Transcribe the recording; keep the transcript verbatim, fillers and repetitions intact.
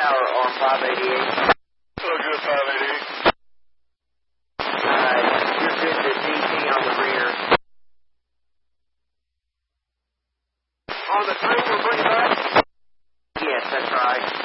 tower on five eighty-eight. Oh, good, five eighty-eight. Uh, you're good to D T on the rear. On the train we're bringing back? Yes, that's right.